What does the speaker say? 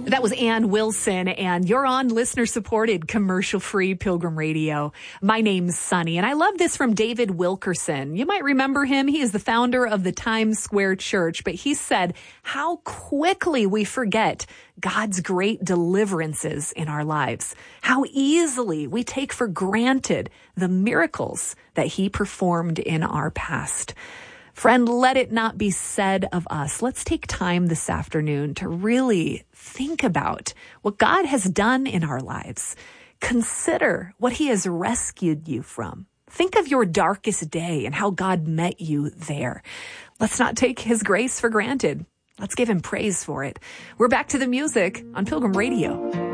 That was Ann Wilson, and you're on listener-supported, commercial-free Pilgrim Radio. My name's Sunny, and I love this from David Wilkerson. You might remember him. He is the founder of the Times Square Church, but he said how quickly we forget God's great deliverances in our lives, how easily we take for granted the miracles that he performed in our past. Friend, let it not be said of us. Let's take time this afternoon to really think about what God has done in our lives. Consider what he has rescued you from. Think of your darkest day and how God met you there. Let's not take his grace for granted. Let's give him praise for it. We're back to the music on Pilgrim Radio.